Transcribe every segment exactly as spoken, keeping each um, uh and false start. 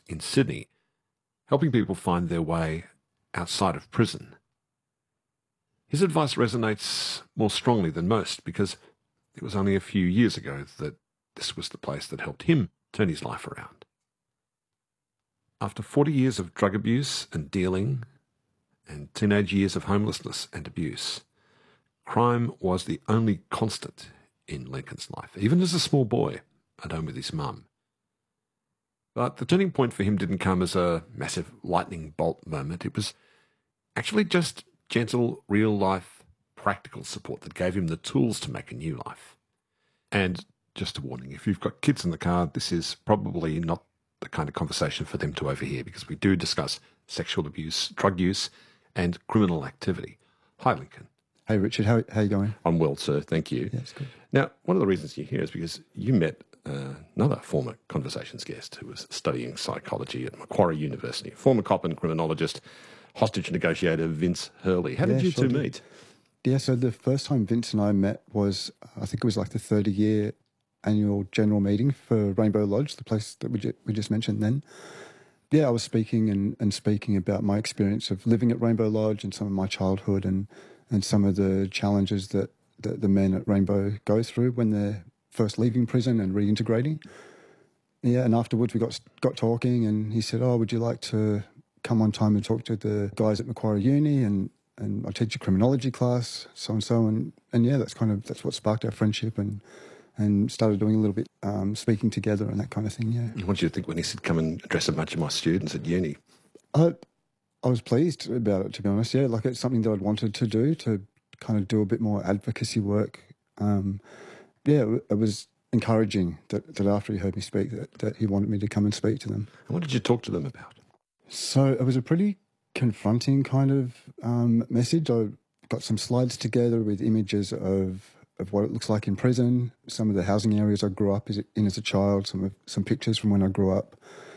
in Sydney, helping people find their way outside of prison. His advice resonates more strongly than most because it was only a few years ago that this was the place that helped him turn his life around. After forty years of drug abuse and dealing and teenage years of homelessness and abuse, crime was the only constant in Lincoln's life, even as a small boy at home with his mum. But the turning point for him didn't come as a massive lightning bolt moment. It was actually just gentle, real-life, practical support that gave him the tools to make a new life. And just a warning, if you've got kids in the car, this is probably not the kind of conversation for them to overhear because we do discuss sexual abuse, drug use, and criminal activity. Hi, Lincoln. Hey, Richard. How how you going? I'm well, sir. Thank you. Yeah, it's good. Now, one of the reasons you're here is because you met uh, another former Conversations guest who was studying psychology at Macquarie University, former cop and criminologist, hostage negotiator Vince Hurley. How did Yeah, you sure two did. meet? Yeah, so the first time Vince and I met was, I think it was like the thirty-year annual general meeting for Rainbow Lodge, the place that we, ju- we just mentioned then. Yeah, I was speaking and, and speaking about my experience of living at Rainbow Lodge and some of my childhood and, and some of the challenges that, that the men at Rainbow go through when they're first leaving prison and reintegrating. Yeah, and afterwards we got got talking and he said, oh, would you like to come one time and talk to the guys at Macquarie Uni and and I teach a criminology class, so and so, and and yeah, that's kind of that's what sparked our friendship and and started doing a little bit um, speaking together and that kind of thing. Yeah. What did you think when he said, "Come and address a bunch of my students at uni"? I I was pleased about it, to be honest. Yeah, like it's something that I'd wanted to do to kind of do a bit more advocacy work. Um, yeah, it, it was encouraging that, that after he heard me speak, that, that he wanted me to come and speak to them. And what did you talk to them about? So it was a pretty confronting kind of um, message. I got some slides together with images of of what it looks like in prison, some of the housing areas I grew up in as a child, some of, some pictures from when I grew up,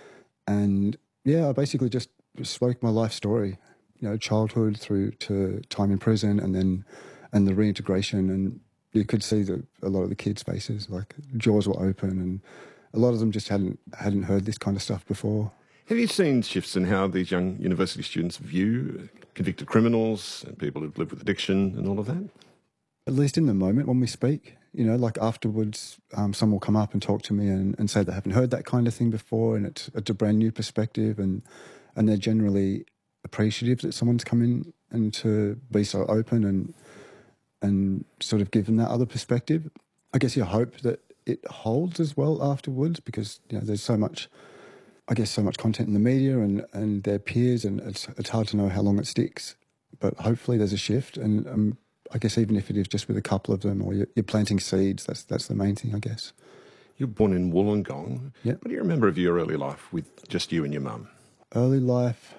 and yeah, I basically just spoke my life story, you know, childhood through to time in prison, and then and the reintegration, and you could see that a lot of the kids' faces, like jaws were open, and a lot of them just hadn't hadn't heard this kind of stuff before. Have you seen shifts in how these young university students view convicted criminals and people who've lived with addiction and all of that? At least in the moment when we speak, you know, like afterwards, um, someone will come up and talk to me and, and say they haven't heard that kind of thing before, and it's it's a brand new perspective, and and they're generally appreciative that someone's come in and to be so open and and sort of give them that other perspective. I guess you hope that it holds as well afterwards because, you know, there's so much, I guess, so much content in the media and, and their peers, and it's it's hard to know how long it sticks. But hopefully there's a shift, and um, I guess even if it is just with a couple of them, or you're, you're planting seeds, that's that's the main thing, I guess. You were born in Wollongong. Yep. What do you remember of your early life with just you and your mum? Early life,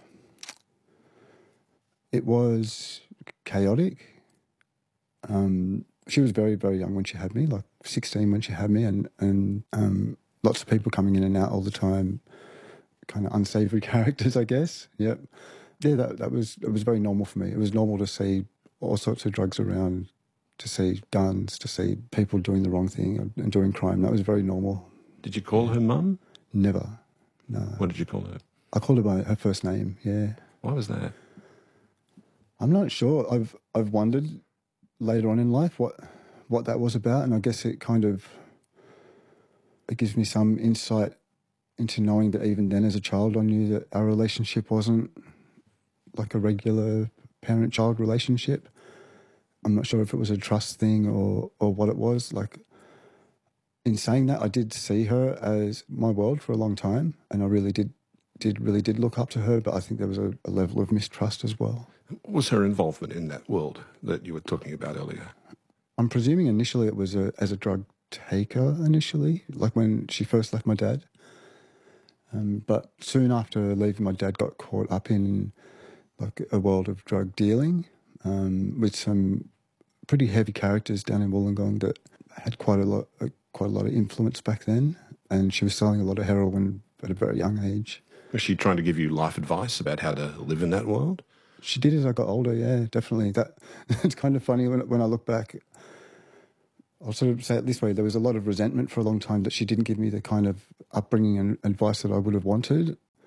it was chaotic. Um, she was very, very young when she had me, like sixteen when she had me, and, and um, lots of people coming in and out all the time, kind of unsavoury characters, I guess. Yep. Yeah, that that was it was very normal for me. It was normal to see all sorts of drugs around, to see guns, to see people doing the wrong thing and doing crime. That was very normal. Did you call her mum? Never, no. What did you call her? I called her by her first name, yeah. Why was that? I'm not sure. I've I've wondered later on in life what what that was about, and I guess it kind of it gives me some insight into knowing that even then as a child I knew that our relationship wasn't like a regular parent-child relationship. I'm not sure if it was a trust thing or, or what it was. Like, in saying that, I did see her as my world for a long time, and I really did did really did look up to her, but I think there was a, a level of mistrust as well. What was her involvement in that world that you were talking about earlier? I'm presuming initially it was a, as a drug taker initially, like when she first left my dad. Um, but soon after leaving, my dad got caught up in like a world of drug dealing um, with some pretty heavy characters down in Wollongong that had quite a lot, uh, quite a lot of influence back then, and she was selling a lot of heroin at a very young age. Was she trying to give you life advice about how to live in that world? She did as I got older, yeah, definitely. That it's kind of funny when when I look back. I'll sort of say it this way: there was a lot of resentment for a long time that she didn't give me the kind of upbringing and advice that I would have wanted.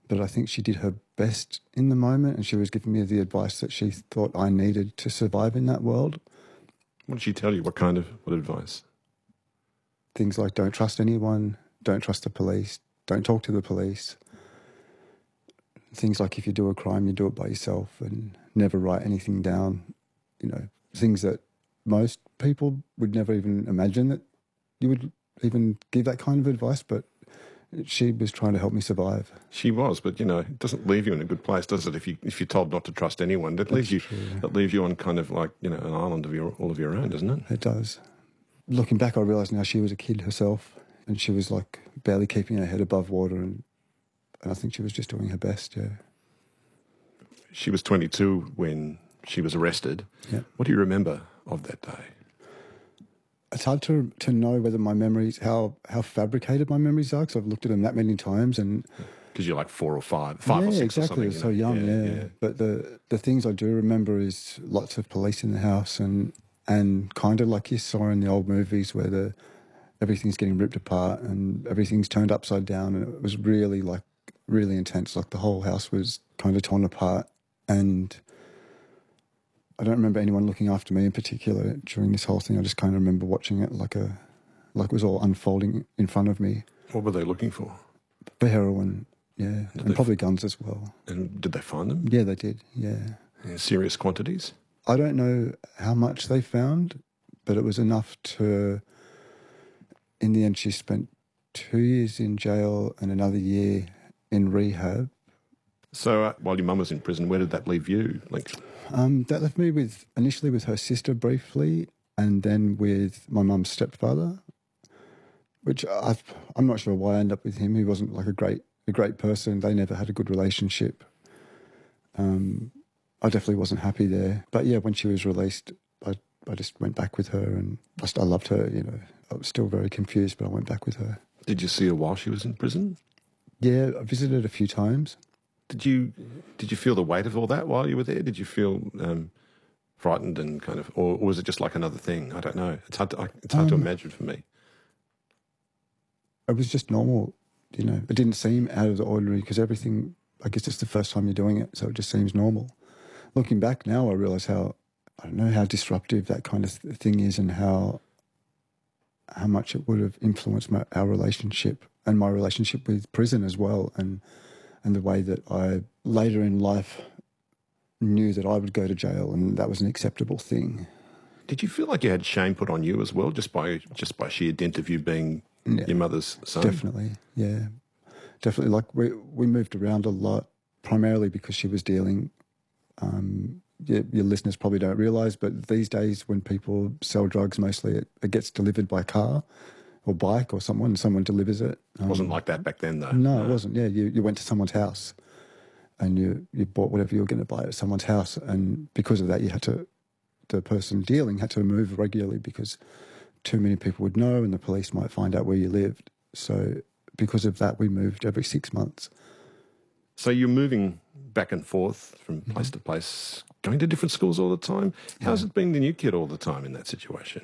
but I think she did her best in the moment, and she was giving me the advice that she thought I needed to survive in that world. What did she tell you? What kind of what advice? Things like don't trust anyone, don't trust the police, don't talk to the police. Things like if you do a crime, you do it by yourself, and never write anything down. You know, things that most people would never even imagine that you would even give that kind of advice, but she was trying to help me survive. She was, but you know, it doesn't leave you in a good place, does it? If you if you're told not to trust anyone, that leaves you true. that leaves you on kind of like, you know, an island of your all of your own, doesn't it? It does. Looking back, I realise now she was a kid herself, and she was like barely keeping her head above water, and and I think she was just doing her best. Yeah. She was twenty-two when she was arrested. Yeah. What do you remember of that day? It's hard to to know whether my memories, how how fabricated my memories are, because I've looked at them that many times, and because you're like four or five, five yeah, or six exactly. or something. So you know? young, yeah, yeah, yeah. But the the things I do remember is lots of police in the house, and and kind of like you saw in the old movies where the everything's getting ripped apart and everything's turned upside down, and it was really like really intense. Like the whole house was kind of torn apart, and I don't remember anyone looking after me in particular during this whole thing. I just kind of remember watching it like a like it was all unfolding in front of me. What were they looking for? For heroin, yeah, Did and they probably guns as well. And did they find them? Yeah, they did. Yeah, In serious quantities? I don't know how much they found, but it was enough to. In the end, she spent two years in jail and another year in rehab. So uh, while your mum was in prison, where did that leave you, Link? Um, that left me with initially with her sister briefly, and then with my mum's stepfather, which I've, I'm not sure why I ended up with him. He wasn't like a great a great person. They never had a good relationship. Um, I definitely wasn't happy there. But yeah, when she was released, I I just went back with her, and I, st- I loved her. You know, I was still very confused, but I went back with her. Did you see her while she was in prison? Yeah, I visited a few times. Did you did you feel the weight of all that while you were there? Did you feel um, frightened and kind of, or, or was it just like another thing? I don't know. It's hard to I, it's hard Um, to imagine for me. It was just normal, you know. It didn't seem out of the ordinary because everything, I guess it's the first time you're doing it, so it just seems normal. Looking back now, I realise how, I don't know, how disruptive that kind of th- thing is, and how how much it would have influenced my, our relationship and my relationship with prison as well, and and the way that I later in life knew that I would go to jail and that was an acceptable thing. Did you feel like you had shame put on you as well, just by just by sheer dint of you being Yeah, your mother's son? definitely, yeah. Definitely, like we we moved around a lot, primarily because she was dealing, um, your, your listeners probably don't realise, but these days when people sell drugs, mostly it, it gets delivered by car or bike or someone, someone delivers it. It wasn't like that back then, though. No, it wasn't. Yeah, you, you went to someone's house and you, you bought whatever you were going to buy at someone's house. And because of that, you had to, the person dealing had to move regularly because too many people would know and the police might find out where you lived. So because of that, we moved every six months. So you're moving back and forth from place Mm-hmm. to place, going to different schools all the time. How's Yeah. it being the new kid all the time in that situation?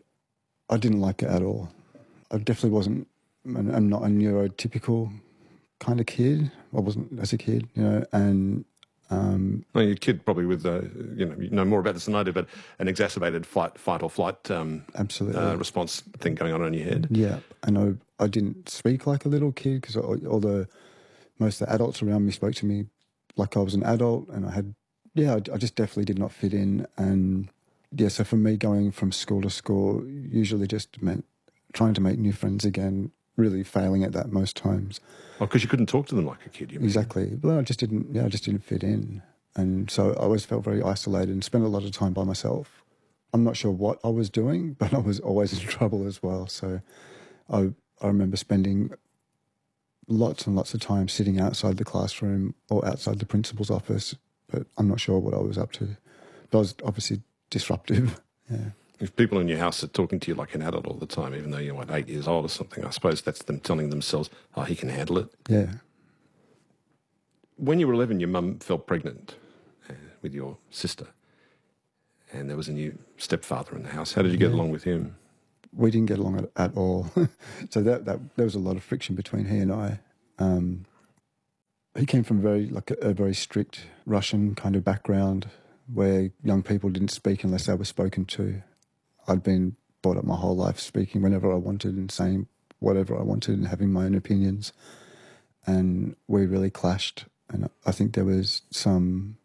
I didn't like it at all. I definitely wasn't, I'm not a neurotypical kind of kid. I wasn't as a kid, you know, and um, Well, your kid probably with, uh, you know, you know more about this than I do, but an exacerbated fight, fight or flight um, absolutely. uh, response thing going on in your head. Yeah, and I, I didn't speak like a little kid because all the, most of the adults around me spoke to me like I was an adult, and I had, yeah, I, I just definitely did not fit in. And yeah, so for me, going from school to school usually just meant trying to make new friends again, really failing at that most times. Oh, because you couldn't talk to them like a kid, you mean? Exactly. Well, I just didn't, yeah, I just didn't fit in. And so I always felt very isolated and spent a lot of time by myself. I'm not sure what I was doing, but I was always in trouble as well. So I, I remember spending lots and lots of time sitting outside the classroom or outside the principal's office, but I'm not sure what I was up to. But I was obviously disruptive. Yeah. If people in your house are talking to you like an adult all the time, even though you're, what, eight years old or something, I suppose that's them telling themselves, oh, he can handle it. Yeah. When you were eleven, your mum fell pregnant uh, with your sister, and there was a new stepfather in the house. How did you get Yeah. along with him? We didn't get along at, at all. So that, that there was a lot of friction between he and I. Um, he came from very like a, a very strict Russian kind of background where young people didn't speak unless they were spoken to. I'd been brought up my whole life speaking whenever I wanted and saying whatever I wanted and having my own opinions. And we really clashed. And I think there was some,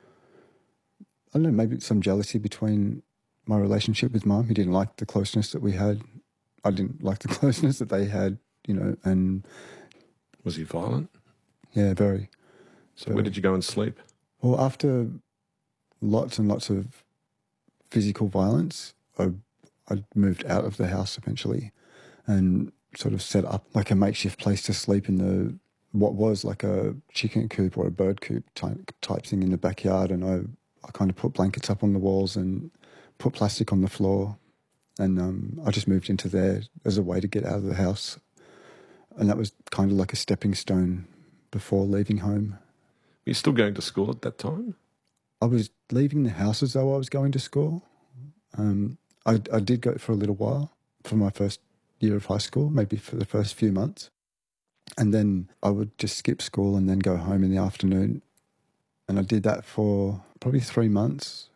I don't know, maybe some jealousy between my relationship with Mum. He didn't like the closeness that we had. I didn't like the closeness that they had, you know, and... Was he violent? Yeah, very. So very. Where did you go and sleep? Well, after lots and lots of physical violence, I, I moved out of the house eventually and sort of set up like a makeshift place to sleep in the, what was like a chicken coop or a bird coop type, type thing in the backyard. And I, I kind of put blankets up on the walls and put plastic on the floor. And um, I just moved into there as a way to get out of the house. And that was kind of like a stepping stone before leaving home. Were you still going to school at that time? I was leaving the house as though I was going to school. Um, I, I did go for a little while for my first year of high school, maybe for the first few months. And then I would just skip school and then go home in the afternoon. And I did that for probably three months.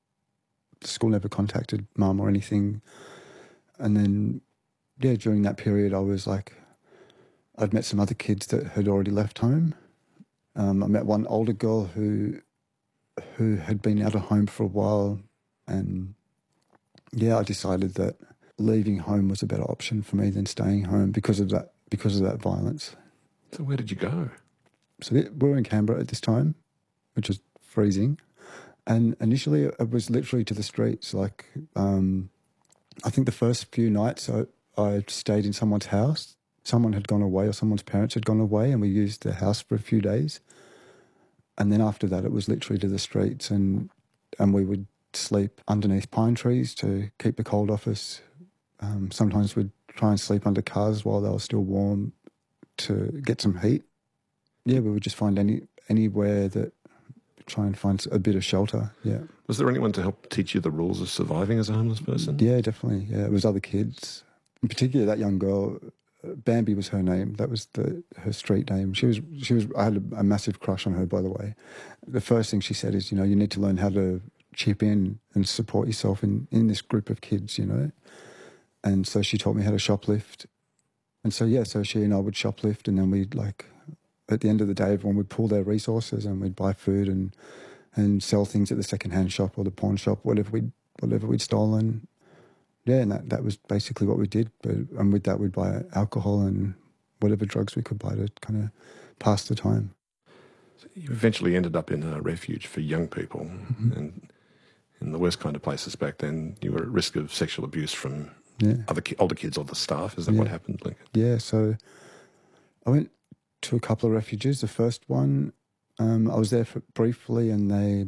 The school never contacted Mum or anything. And then, yeah, during that period, I was like, I'd met some other kids that had already left home. Um, I met one older girl who who had been out of home for a while. And, yeah, I decided that leaving home was a better option for me than staying home because of that because of that violence. So where did you go? So we were in Canberra at this time, which was freezing. And initially it was literally to the streets. Like, um, I think the first few nights I, I stayed in someone's house. Someone had gone away or someone's parents had gone away and we used the house for a few days. And then after that it was literally to the streets and and we would sleep underneath pine trees to keep the cold off us. Um, sometimes we'd try and sleep under cars while they were still warm to get some heat. Yeah, we would just find any anywhere that try and find a bit of shelter. Yeah. Was there anyone to help teach you the rules of surviving as a homeless person? Yeah, definitely. Yeah, it was other kids. In particular, that young girl, Bambi was her name. That was the her street name. She was she was. I had a, a massive crush on her, by the way. The first thing she said is, you know, you need to learn how to chip in and support yourself in in this group of kids, you know. And so she taught me how to shoplift. And so yeah, so she and I would shoplift, and then we'd like, at the end of the day, everyone would pool their resources and we'd buy food and and sell things at the secondhand shop or the pawn shop, whatever we whatever we'd stolen. Yeah, and that, that was basically what we did. But and with that, we'd buy alcohol and whatever drugs we could buy to kind of pass the time. So you eventually ended up in a refuge for young people, mm-hmm. and in the worst kind of places back then, you were at risk of sexual abuse from yeah. other ki- older kids or the staff. Is that yeah. what happened, Lincoln? Yeah, so I went to a couple of refuges. The first one, um, I was there for briefly, and they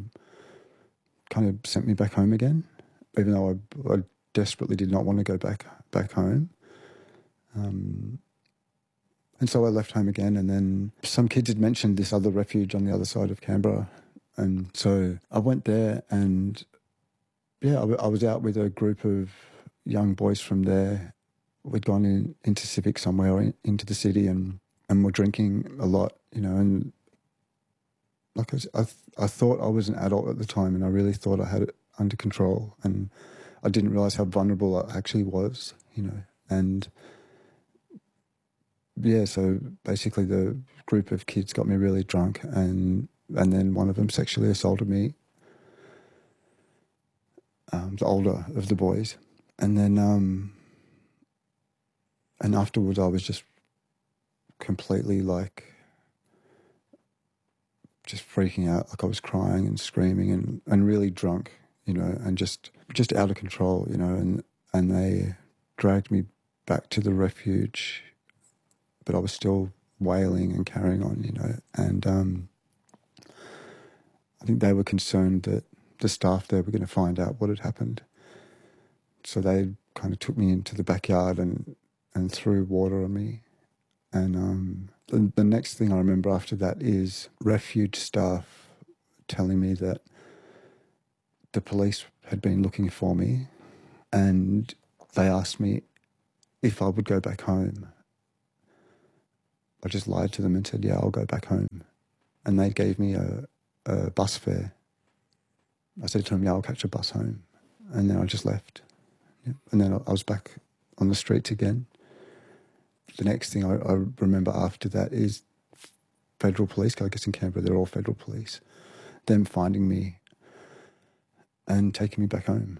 kind of sent me back home again, even though I, I desperately did not want to go back back home. Um, and so I left home again, and then some kids had mentioned this other refuge on the other side of Canberra, and so I went there, and yeah, I, w- I was out with a group of young boys from there. We'd gone in, into Civic somewhere, or in, into the city, and and were drinking a lot, you know, and like I, I, th- I thought I was an adult at the time, and I really thought I had it under control, and I didn't realise how vulnerable I actually was, you know, and yeah, so basically the group of kids got me really drunk, and and then one of them sexually assaulted me, um, the older of the boys, and then um, and afterwards I was just completely like just freaking out, like I was crying and screaming and, and really drunk, you know, and just just out of control, you know, and and they dragged me back to the refuge, but I was still wailing and carrying on, you know, and um, I think they were concerned that the staff there were going to find out what had happened. So they kind of took me into the backyard and, and threw water on me. And um, the, the next thing I remember after that is refuge staff telling me that the police had been looking for me, and they asked me if I would go back home. I just lied to them and said, yeah, I'll go back home. and they gave me a, a bus fare. I said to them, yeah, I'll catch a bus home. And then I just left. Yeah. And then I was back on the streets again. The next thing I, I remember after that is federal police, I guess in Canberra they're all federal police, them finding me and taking me back home.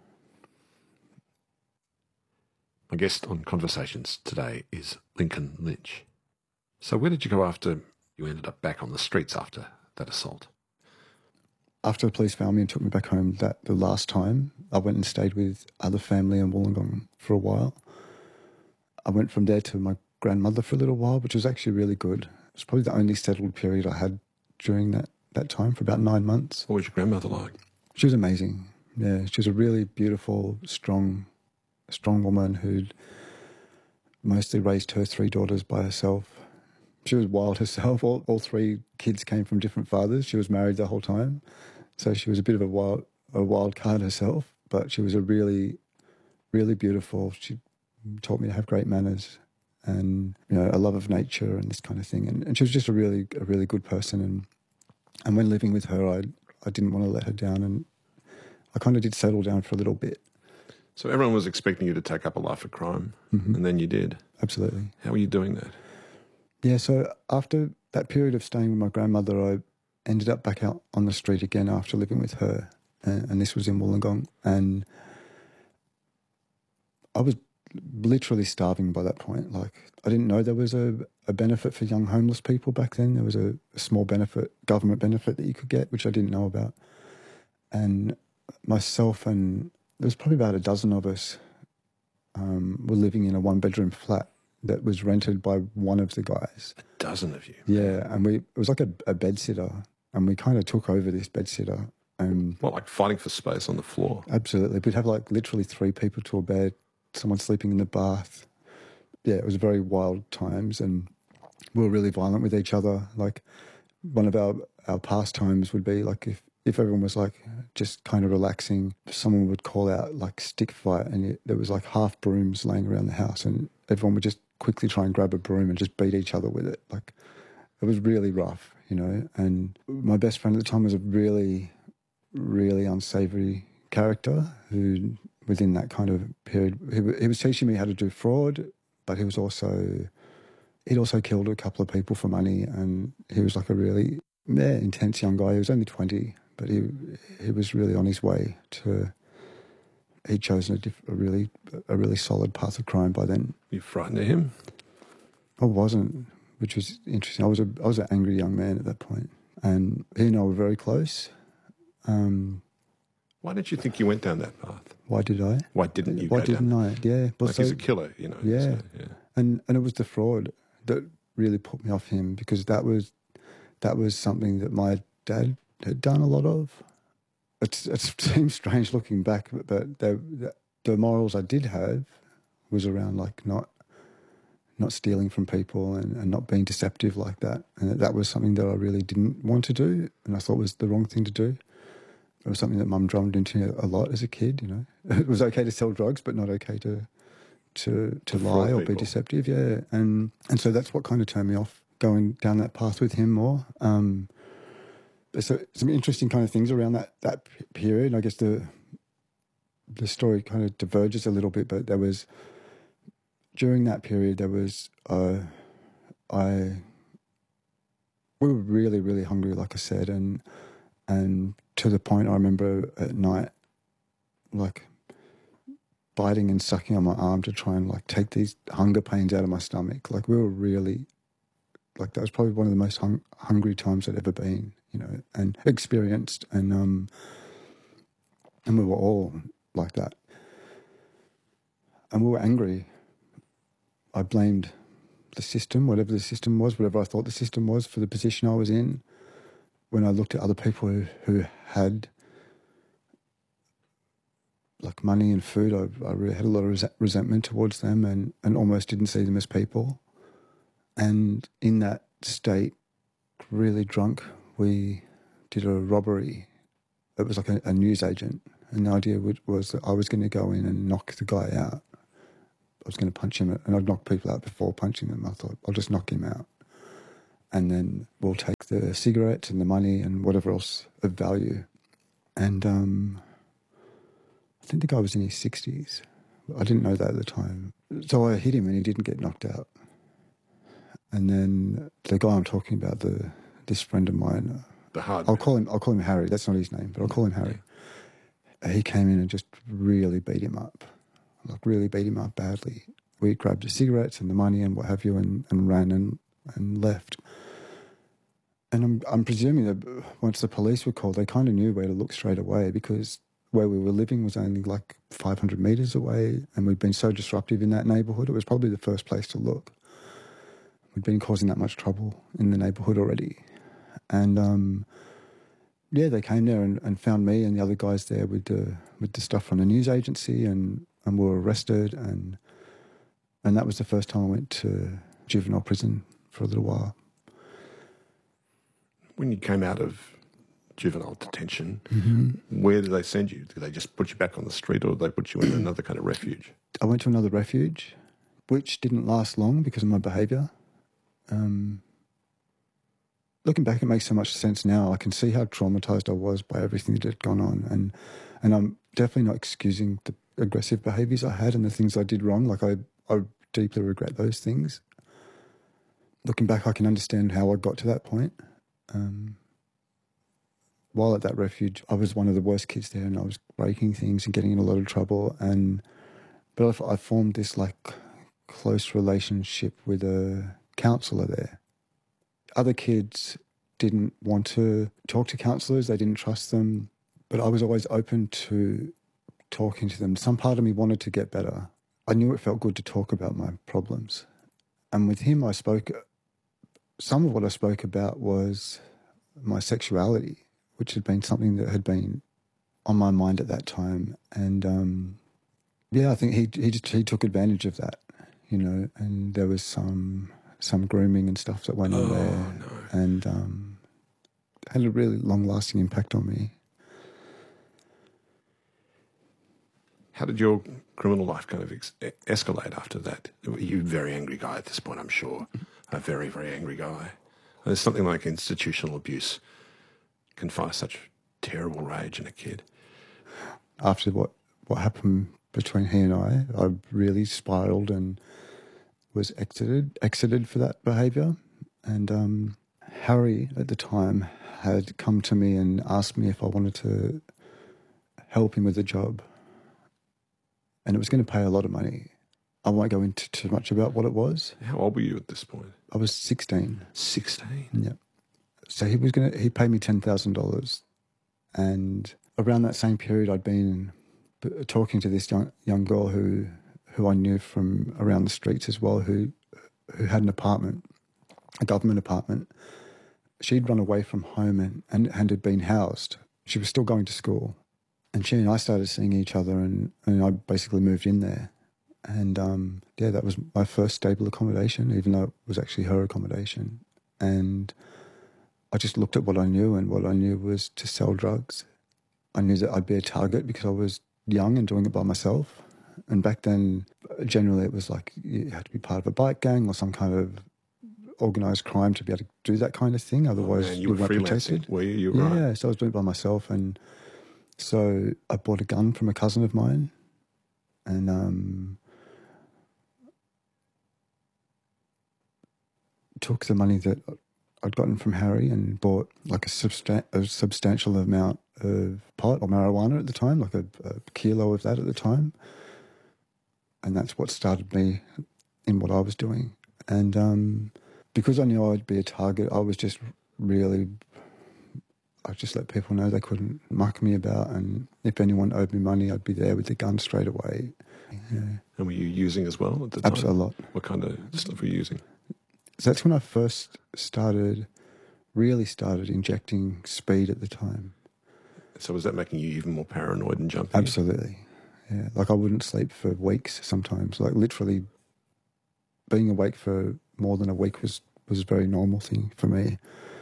My guest on Conversations today is Lincoln Lynch. So where did you go after you ended up back on the streets after that assault? After the police found me and took me back home that the last time, I went and stayed with other family in Wollongong for a while. I went from there to my grandmother for a little while, which was actually really good. It was probably the only settled period I had during that, that time for about nine months. What was your grandmother like? She was amazing. Yeah, she was a really beautiful, strong, strong woman who'd mostly raised her three daughters by herself. She was wild herself. All, all three kids came from different fathers. She was married the whole time. So she was a bit of a wild, a wild card herself, but she was a really, really beautiful. She taught me to have great manners and, you know, a love of nature and this kind of thing. And, and she was just a really, a really good person. And and when living with her, I I didn't want to let her down, and I kind of did settle down for a little bit. So everyone was expecting you to take up a life of crime, mm-hmm. and then you did. Absolutely. How were you doing that? Yeah, so after that period of staying with my grandmother, I ended up back out on the street again after living with her, and, and this was in Wollongong, and I was literally starving by that point. Like, I didn't know there was a, a benefit for young homeless people back then. There was a, a small benefit, government benefit that you could get, which I didn't know about. And myself and there was probably about a dozen of us um, were living in a one-bedroom flat that was rented by one of the guys. A dozen of you? Yeah, and we it was like a, a bed-sitter, and we kind of took over this bed-sitter. And what, like fighting for space on the floor? Absolutely. We'd have like literally three people to a bed, someone sleeping in the bath. Yeah, it was very wild times, and we were really violent with each other. Like, one of our, our pastimes would be like if, if everyone was like just kind of relaxing, someone would call out like stick fight, and it, there was like half brooms laying around the house, and everyone would just quickly try and grab a broom and just beat each other with it. Like, it was really rough, you know. And my best friend at the time was a really, really unsavoury character who, within that kind of period, he, he was teaching me how to do fraud, but he was also, he'd also killed a couple of people for money, and he was like a really yeah, intense young guy. He was only twenty, but he he was really on his way to, he'd chosen a, diff, a really a really solid path of crime by then. You frightened of him? I wasn't, which was interesting. I was a I was an angry young man at that point, and he and I were very close. Um, Why did you think you went down that path? Why did I? Why didn't you Why go didn't down? I? Yeah. Well, like, so, he's a killer, you know. Yeah. So, yeah. And and it was the fraud that really put me off him, because that was that was something that my dad had done a lot of. It's, it seems strange looking back, but, but the, the morals I did have was around like not not stealing from people and, and not being deceptive like that. And that was something that I really didn't want to do, and I thought was the wrong thing to do. It was something that Mum drummed into a lot as a kid, you know. It was okay to sell drugs, but not okay to to, to lie or be deceptive, yeah. And and so that's what kind of turned me off going down that path with him more. Um, there's so, some interesting kind of things around that, that period. I guess the the story kind of diverges a little bit, but there was, during that period, there was, uh, I, we were really, really hungry, like I said, and and to the point I remember at night, like, biting and sucking on my arm to try and like take these hunger pains out of my stomach. Like, we were really, like, that was probably one of the most hung- hungry times I'd ever been, you know, and experienced. And um, and we were all like that. And we were angry. I blamed the system, whatever the system was, whatever I thought the system was, for the position I was in. When I looked at other people who, who had like money and food, I, I really had a lot of res- resentment towards them, and, and almost didn't see them as people. And in that state, really drunk, we did a robbery. It was like a, a news agent, and the idea would, was that I was going to go in and knock the guy out. I was going to punch him, and I'd knocked people out before punching them. I thought, I'll just knock him out. and then we'll take the cigarettes and the money and whatever else of value. And um, I think the guy was in his sixties. I didn't know that at the time. So I hit him and he didn't get knocked out. And then the guy I'm talking about, the this friend of mine, The hard I'll man. call him I'll call him Harry. That's not his name, but I'll call him Harry. He came in and just really beat him up, like really beat him up badly. We grabbed the cigarettes and the money and what have you, and, and ran and, and left. And I'm I'm presuming that once the police were called, they kind of knew where to look straight away, because where we were living was only like five hundred metres away, and we'd been so disruptive in that neighbourhood. It was probably the first place to look. We'd been causing that much trouble in the neighbourhood already. And um, yeah, they came there and, and found me and the other guys there with the with the stuff from the news agency, and, and we were arrested. And and that was the first time I went to juvenile prison for a little while. When you came out of juvenile detention, Mm-hmm. where did they send you? Did they just put you back on the street, or did they put you in another kind of refuge? I went to another refuge, which didn't last long because of my behaviour. Um, looking back, it makes so much sense now. I can see how traumatised I was by everything that had gone on, and and I'm definitely not excusing the aggressive behaviours I had and the things I did wrong. Like I, I deeply regret those things. Looking back, I can understand how I got to that point. Um, while at that refuge, I was one of the worst kids there, and I was breaking things and getting in a lot of trouble. And but I, I formed this like close relationship with a counsellor there. Other kids didn't want to talk to counsellors; they didn't trust them. But I was always open to talking to them. Some part of me wanted to get better. I knew it felt good to talk about my problems. And with him, I spoke. Some of what I spoke about was my sexuality, which had been something that had been on my mind at that time. And um, yeah, I think he he just he took advantage of that, you know. And there was some some grooming and stuff that went on Oh, there, no. and um, had a really long lasting impact on me. How did your criminal life kind of ex- escalate after that? You're a very angry guy at this point, I'm sure. A very, very angry guy. There's something like institutional abuse can fire such terrible rage in a kid. After what, what happened between he and I, I really spiraled and was exited exited for that behaviour. And um, Harry at the time had come to me and asked me if I wanted to help him with a job. And it was going to pay a lot of money. I won't go into too much about what it was. How old were you at this point? I was sixteen. sixteen? Yeah. So he was going to, he paid me ten thousand dollars. And around that same period, I'd been talking to this young, young girl who who I knew from around the streets as well, who who had an apartment, a government apartment. She'd run away from home and, and, and had been housed. She was still going to school. And she and I started seeing each other, and, and I basically moved in there. And um, yeah, that was my first stable accommodation, even though it was actually her accommodation. And I just looked at what I knew, and what I knew was to sell drugs. I knew that I'd be a target because I was young and doing it by myself. And back then, generally it was like you had to be part of a bike gang or some kind of organised crime to be able to do that kind of thing. Otherwise, Oh, man, you you were weren't freelancing, protected. were you? You were Yeah, right. so I was doing it by myself. And so I bought a gun from a cousin of mine, and um, took the money that I'd gotten from Harry and bought like a, substan- a substantial amount of pot or marijuana at the time, like a, a kilo of that at the time. And that's what started me in what I was doing. And um, because I knew I'd be a target, I was just really, I just let people know they couldn't muck me about. And if anyone owed me money, I'd be there with the gun straight away. Yeah. And were you using as well at the time? Absolutely a lot. What kind of stuff were you using? So that's when I first started, really started injecting speed at the time. So was that making you even more paranoid and jumpy? Absolutely. Yeah. Like I wouldn't sleep for weeks sometimes. Like literally being awake for more than a week was, was a very normal thing for me.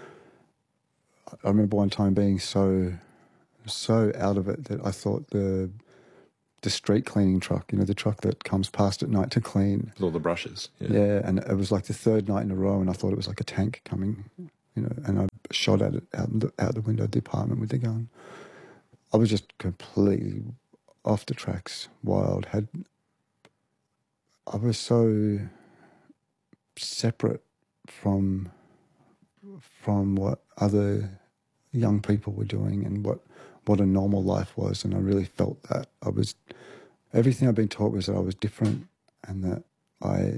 I remember one time being so, so out of it that I thought the the street cleaning truck, you know, the truck that comes past at night to clean. With all the brushes. Yeah. yeah, and it was like the third night in a row, and I thought it was like a tank coming, you know, and I shot at it out the, out the window of the apartment with the gun. I was just completely off the tracks, wild. Had I was so separate from from what other young people were doing and what, what a normal life was, and I really felt that. I was everything I'd been taught was that I was different and that I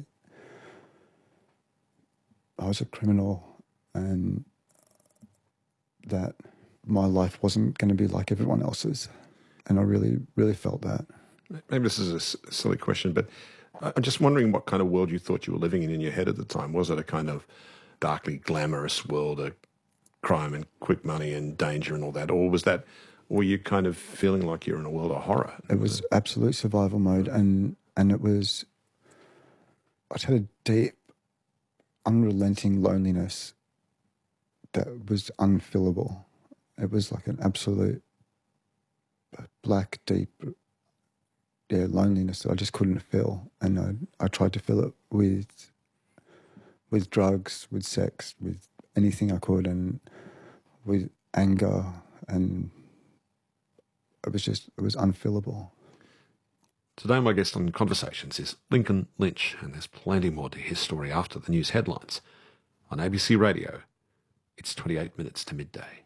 I was a criminal and that my life wasn't going to be like everyone else's, and I really, really felt that. Maybe this is a s- silly question, but I'm just wondering what kind of world you thought you were living in in your head at the time. Was it a kind of darkly glamorous world of crime and quick money and danger and all that, or was that, or were you kind of feeling like you're in a world of horror? It was absolute survival mode, and and it was. I had a deep, unrelenting loneliness that was unfillable. It was like an absolute black, deep, yeah, loneliness that I just couldn't fill, and I I tried to fill it with with drugs, with sex, with anything I could, and with anger, and it was just it was unfillable. Today my guest on Conversations is Lincoln Lynch, and there's plenty more to his story after the news headlines. On A B C Radio, it's twenty-eight minutes to midday.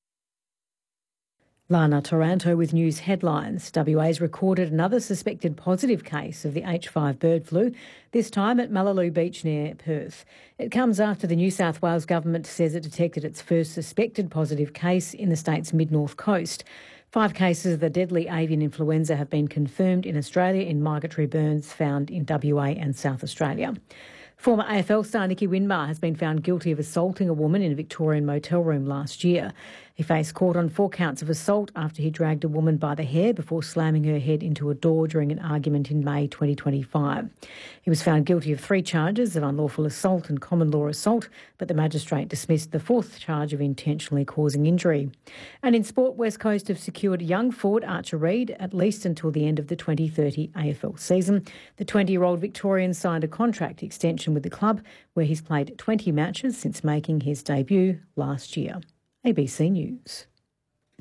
Lana Taranto with news headlines. W A's recorded another suspected positive case of the H five bird flu, this time at Malaloo Beach near Perth. It comes after the New South Wales government says it detected its first suspected positive case in the state's mid-north coast. Five cases of the deadly avian influenza have been confirmed in Australia in migratory birds found in W A and South Australia. Former A F L star Nicky Winmar has been found guilty of assaulting a woman in a Victorian motel room last year. He faced court on four counts of assault after he dragged a woman by the hair before slamming her head into a door during an argument in May twenty twenty-five. He was found guilty of three charges of unlawful assault and common law assault, but the magistrate dismissed the fourth charge of intentionally causing injury. And in sport, West Coast have secured young forward Archer Reid at least until the end of the twenty thirty A F L season. The twenty-year-old Victorian signed a contract extension with the club, where he's played twenty matches since making his debut last year. A B C News.